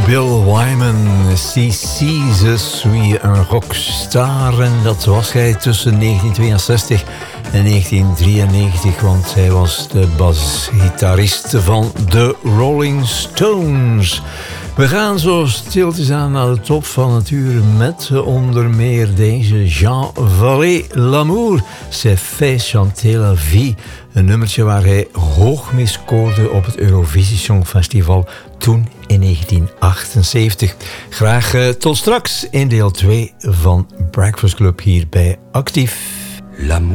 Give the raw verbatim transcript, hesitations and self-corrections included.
Bill Wyman, C C, je suis un rockstar. En dat was hij tussen negentien tweeënzestig en negentien drieënnegentig, want hij was de basgitarist van de Rolling Stones. We gaan zo stiltjes aan naar de top van het uur met onder meer deze Jean Vallée. L'amour s'est fait chanter la vie. Een nummertje waar hij hoog mee scoorde op het Eurovisie Songfestival toen in negentien achtenzeventig. Graag uh, tot straks in deel twee van Breakfast Club hier bij Actief. L'amour